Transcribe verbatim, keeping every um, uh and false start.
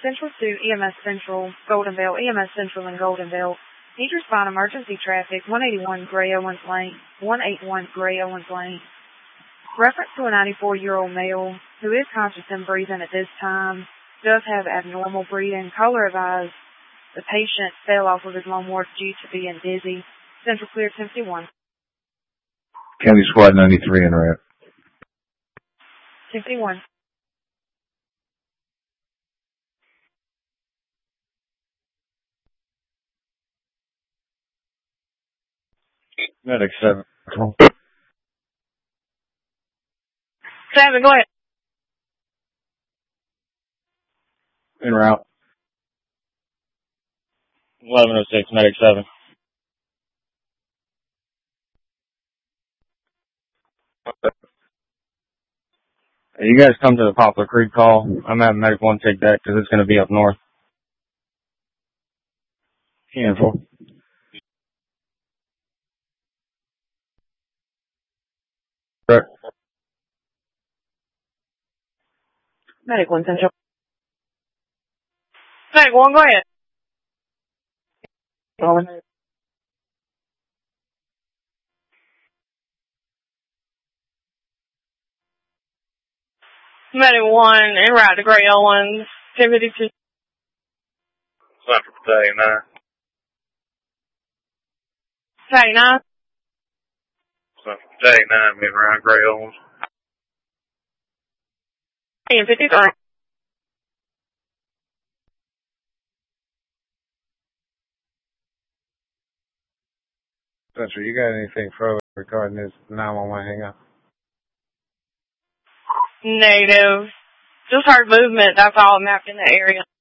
Central to E M S Central, Goldenville, E M S Central and Goldenville. Need to respond emergency traffic, one eighty-one Gray Owens Lane, one eighty-one Gray Owens Lane. Reference to a ninety-four-year-old male who is conscious and breathing at this time, does have abnormal breathing, color of eyes. The patient fell off of his lawnmower due to being dizzy. Central clear, ten fifty-one. County Squad ninety-three en route. ten fifty-one. Medic seven. Seven, go ahead. En route. eleven oh six, Medic seven. Hey, you guys come to the Poplar Creek call. I'm having Medic one take that because it's going to be up north. Cancel. Correct. Medic one, Central. Medic one, go ahead. Rolling. Medic one, en route to Gray Owens, ten fifty-two. Central Battalion nine. Battalion nine. Central Battalion nine, moving around Gray Owens. ten fifty-three. Central, you got anything further regarding this nine one one hang up? Negative. Just heard movement, that's all mapped in the area.